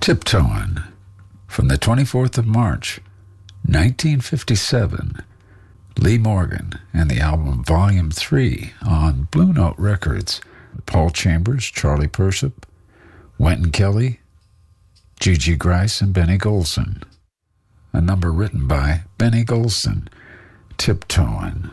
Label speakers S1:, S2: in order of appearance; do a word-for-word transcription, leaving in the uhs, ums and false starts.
S1: Tiptoein' from the twenty-fourth of March, nineteen fifty-seven. Lee Morgan and the album Volume three on Blue Note Records. Paul Chambers, Charlie Persip, Wynton Kelly, Gigi Grice, and Benny Golson. A number written by Benny Golson, Tiptoein'.